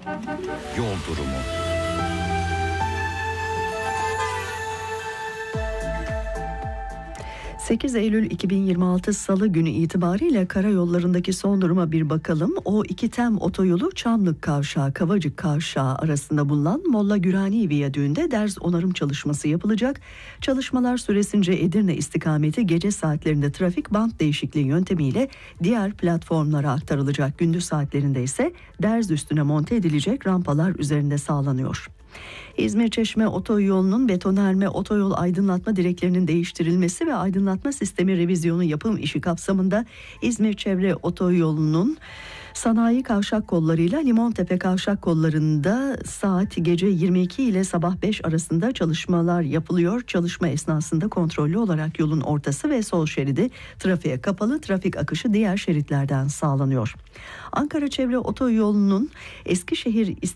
Yol durumu. 8 Eylül 2026 Salı günü itibariyle karayollarındaki son duruma bir bakalım. O2 TEM otoyolu Çamlık Kavşağı, Kavacık Kavşağı arasında bulunan Molla Gürani Viyadüğü'nde derz onarım çalışması yapılacak. Çalışmalar süresince Edirne istikameti gece saatlerinde trafik bant değişikliği yöntemiyle diğer platformlara aktarılacak. Gündüz saatlerinde ise derz üstüne monte edilecek rampalar üzerinde sağlanıyor. İzmir-Çeşme otoyolunun betonarme otoyol aydınlatma direklerinin değiştirilmesi ve aydınlatma sistemi revizyonu yapım işi kapsamında İzmir Çevre Otoyolu'nun sanayi kavşak kollarıyla Limontepe kavşak kollarında saat gece 22 ile sabah 5 arasında çalışmalar yapılıyor. Çalışma esnasında kontrollü olarak yolun ortası ve sol şeridi trafiğe kapalı, trafik akışı diğer şeritlerden sağlanıyor. Ankara Çevre Otoyolu'nun Eskişehir